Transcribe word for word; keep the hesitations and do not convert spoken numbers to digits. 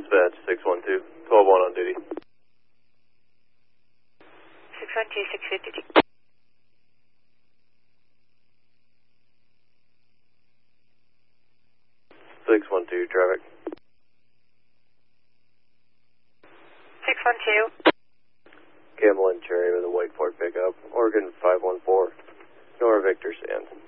Dispatch six one two, twelve one on duty. six one two, six fifty-two. six one two, traffic. six one two. Camel and Cherry with a white Ford pickup. Oregon five one four. Nora Victor Stand.